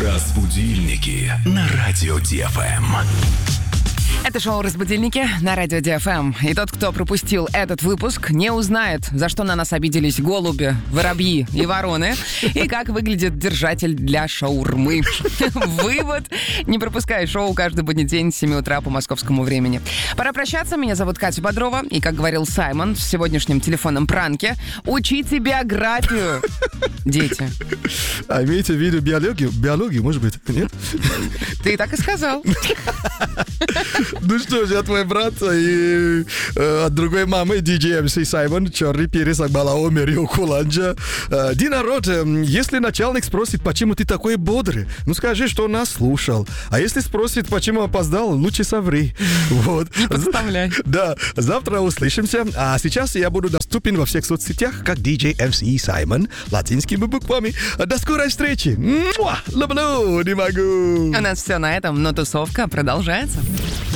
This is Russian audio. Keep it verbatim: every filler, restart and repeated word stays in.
Разбудильники на радио Ди Эф Эм. Это шоу «Разбудильники» на радио Ди Эф Эм. И тот, кто пропустил этот выпуск, не узнает, за что на нас обиделись голуби, воробьи и вороны, и как выглядит держатель для шаурмы. Вывод. Не пропускай шоу каждый будний день с семи утра по московскому времени. Пора прощаться. Меня зовут Катя Бодрова. И, как говорил Саймон в сегодняшнем телефонном пранке, учите биографию, дети. А имеете в виду биологию? Биологию, может быть, нет? Ты так и сказал. Ну что ж, я твой брат и э, от другой мамы, диджей эм си Саймон, черный перец, Акбалао, Мерио Куланджа. Э, Ди, народ, э, если начальник спросит, почему ты такой бодрый, ну скажи, что нас слушал. А если спросит, почему опоздал, лучше соври. Вот. Не подставляй. Да, завтра услышимся. А сейчас я буду доступен во всех соцсетях, как диджей эм си Саймон, латинскими буквами. До скорой встречи. Муа! Люблю, не могу. У нас все на этом, но тусовка продолжается.